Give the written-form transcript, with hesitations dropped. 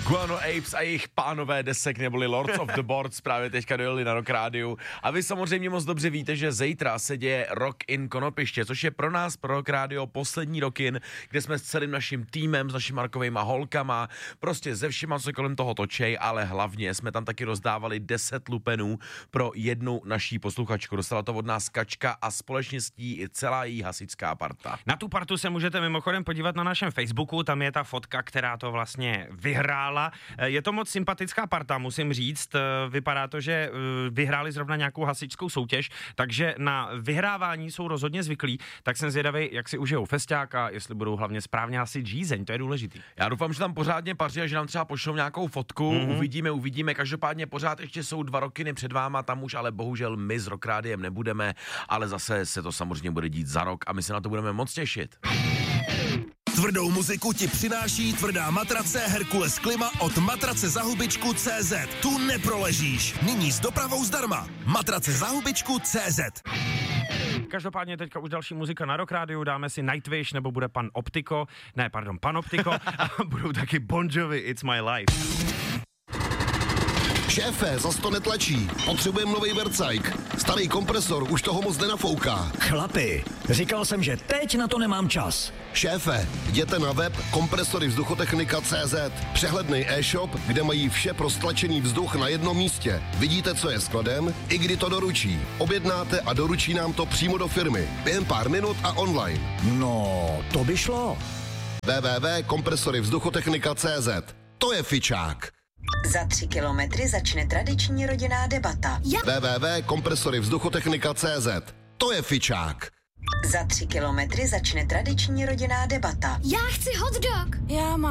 Guano Apes a jejich pánové desek neboli Lords of the Boards právě teďka dojeli na Rock Rádiu. A vy samozřejmě moc dobře víte, že zítra se děje Rock in Konopiště, což je pro nás, pro Rock Rádio, poslední Rock in, kde jsme s celým naším týmem, s našimi Markovejma holkama, prostě ze všema, co kolem toho točej, ale hlavně jsme tam taky rozdávali 10 lupenů pro jednu naší posluchačku. Dostala to od nás Kačka a společně s tí i celá její hasičská parta. Na tu partu se můžete mimochodem podívat na našem Facebooku, tam je ta fotka, která to vlastně vyhrála. Je to moc sympatická parta, musím říct. Vypadá to, že vyhráli zrovna nějakou hasičskou soutěž, takže na vyhrávání jsou rozhodně zvyklí. Tak jsem zvědavý, jak si užijou festiáka, jestli budou hlavně správně hasit žízeň, to je důležitý. Já doufám, že tam pořádně paří a že nám třeba pošlou nějakou fotku. Uvidíme. Každopádně pořád ještě jsou 2 roky před váma, tam už ale bohužel my s Rock Rádiem nebudeme, ale zase se to samozřejmě bude dít za rok a my se na to budeme moc těšit. Tvrdou muziku ti přináší tvrdá matrace Herkules Klima od matracezahubičku.cz. Tu neproležíš. Nyní s dopravou zdarma. Matracezahubičku.cz. Každopádně teďka už další muzika na Rock Rádiu, dáme si Nightwish, nebo bude Pan Optiko a budou taky Bon Jovi, It's My Life. Šéfe, zas to netlačí. Potřebujeme novej vercajk. Starý kompresor už toho moc nenafouká. Chlapi, říkal jsem, že teď na to nemám čas. Šéfe, jděte na web kompresoryvzduchotechnika.cz. Přehlednej e-shop, kde mají vše pro stlačený vzduch na jednom místě. Vidíte, co je skladem, i kdy to doručí. Objednáte a doručí nám to přímo do firmy. Během pár minut a online. No, to by šlo. www.kompresoryvzduchotechnika.cz. To je fičák. Za 3 kilometry začne tradiční rodinná debata. www.kompresoryvzduchotechnika.cz. To je fičák. Za 3 kilometry začne tradiční rodinná debata. Já chci hot dog. Já mám